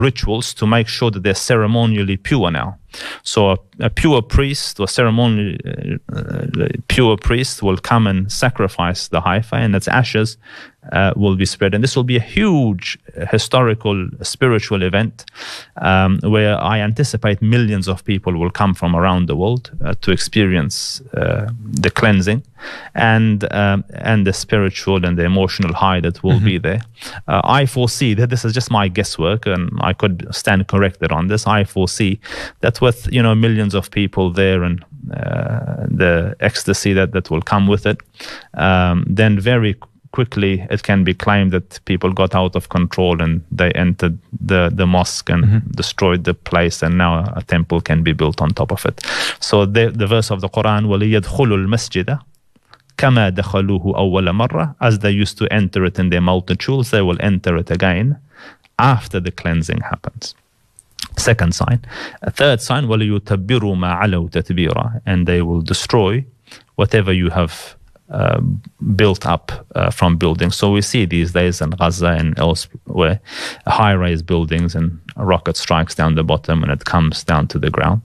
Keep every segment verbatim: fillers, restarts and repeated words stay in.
rituals to make sure that they're ceremonially pure now. So a, a pure priest or ceremonially uh, pure priest will come and sacrifice the heifer, and its ashes uh, will be spread. And this will be a huge historical, spiritual event um, where I anticipate millions of people will come from around the world uh, to experience uh, the cleansing and um, and the spiritual and the emotional high that will mm-hmm. be there. Uh, I foresee that this is just my guesswork, and I could stand corrected on this. I foresee that with, you know, millions of people there and uh, the ecstasy that, that will come with it, um, then very quickly it can be claimed that people got out of control and they entered the, the mosque and mm-hmm. destroyed the place, and now a temple can be built on top of it. So the, the verse of the Quran, وَلِيَدْخُلُوا الْمَسْجِدَ كَمَا دَخَلُوهُ أَوَّلَ مَرَّةٍ, as they used to enter it in their multitudes, they will enter it again after the cleansing happens. Second sign. A third sign, وَلِيُتَبِّرُوا مَا عَلَوْا تَتْبِيرًا, and they will destroy whatever you have uh, built up uh, from buildings. So we see these days in Gaza and elsewhere, high-rise buildings and a rocket strikes down the bottom and it comes down to the ground.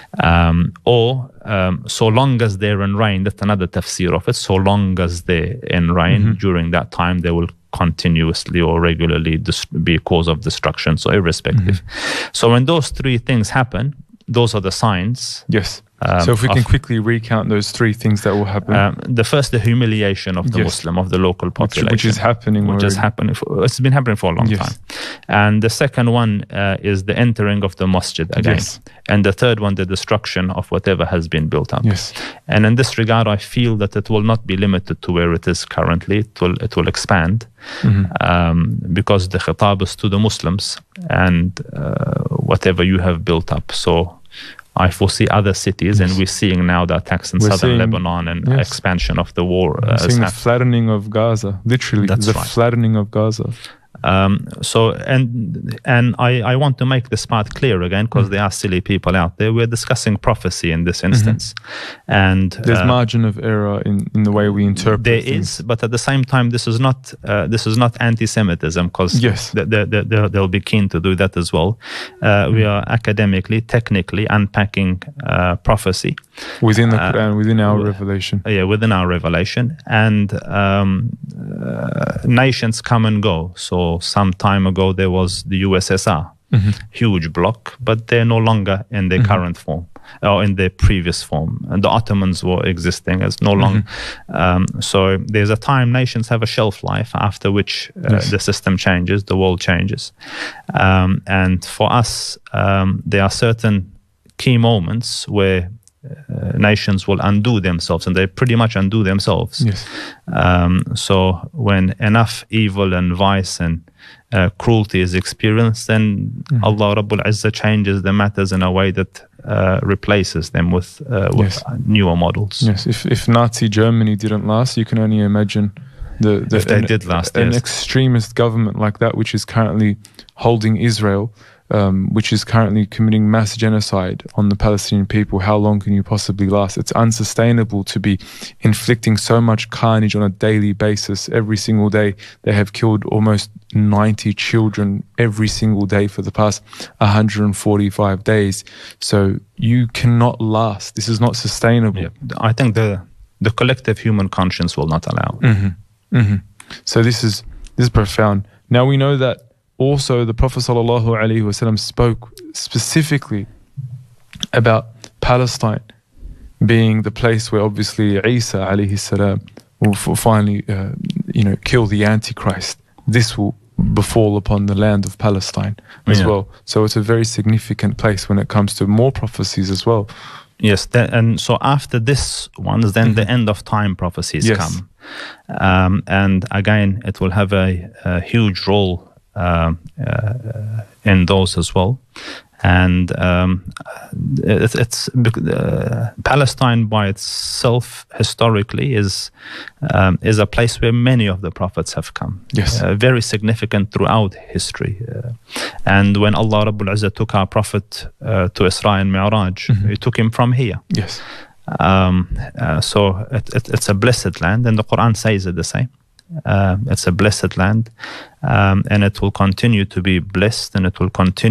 Um, or um, so long as they're in rain, that's another tafsir of it, so long as they're in rain, mm-hmm. during that time they will continuously or regularly dis- be a cause of destruction, so irrespective. Mm-hmm. So when those three things happen, those are the signs. Yes. Um, so if we can of, quickly recount those three things that will happen. Um, the first, the humiliation of the yes. Muslim, of the local population. Which, which is happening. Which already. is happening. For, it's been happening for a long yes. time. And the second one uh, is the entering of the masjid again. Yes. And the third one, the destruction of whatever has been built up. Yes. And in this regard, I feel that it will not be limited to where it is currently. It will, it will expand. Mm-hmm. Um, because the khitab is to the Muslims and uh, whatever you have built up. So I foresee other cities, yes. and we're seeing now the attacks in we're southern seeing, Lebanon and yes. expansion of the war. We're Uh, seeing the flattening of Gaza, literally. That's the right. flattening of Gaza. Um, so, and and I, I want to make this part clear again, because mm-hmm. there are silly people out there. We're discussing prophecy in this instance. Mm-hmm. And there's uh, margin of error in, in the way we interpret There things. is, but at the same time, this is not uh, this is not anti-Semitism, because yes. they, they, they, they'll be keen to do that as well. Uh, mm-hmm. We are academically, technically unpacking uh, prophecy. Within the Quran, uh, within our w- revelation. Yeah, within our revelation. And um, uh, nations come and go. So some time ago, there was the U S S R, mm-hmm. huge bloc, but they're no longer in their mm-hmm. current form, or in their previous form. And the Ottomans were existing as no longer. Mm-hmm. Um, so there's a time nations have a shelf life, after which uh, yes. the system changes, the world changes. Um, and for us, um, there are certain key moments where Uh, nations will undo themselves, and they pretty much undo themselves. Yes. Um, so when enough evil and vice and uh, cruelty is experienced, then mm-hmm. Allah Rabbul Izzah changes the matters in a way that uh, replaces them with, uh, with yes. newer models. Yes. If if Nazi Germany didn't last, you can only imagine the, the if they an, did last, an yes. extremist government like that, which is currently holding Israel. Um, which is currently committing mass genocide on the Palestinian people. How long can you possibly last? It's unsustainable to be inflicting so much carnage on a daily basis. Every single day, they have killed almost ninety children every single day for the past one hundred forty-five days. So you cannot last. This is not sustainable. Yeah. I think the the collective human conscience will not allow. Mm-hmm. Mm-hmm. So this is this is profound. Now we know that also the Prophet sallallahu alaihi wasallam spoke specifically about Palestine being the place where obviously Isa alayhi salam will finally uh, you know kill the Antichrist. This will befall upon the land of Palestine as yeah. well. So it's a very significant place when it comes to more prophecies as well. Yes, that, and so after this ones, then mm-hmm. the end of time prophecies yes. come. Um, and again, it will have a, a huge role Uh, uh, in those as well. And um, it, it's uh, Palestine by itself historically is um, is a place where many of the prophets have come. Yes, uh, very significant throughout history. Uh, and when Allah Rabbul Izzah took our prophet uh, to Isra and Mi'raj, mm-hmm. he took him from here. Yes. Um, uh, so it, it, it's a blessed land, and the Quran says it the same. Uh, it's a blessed land, um, and it will continue to be blessed, and it will continue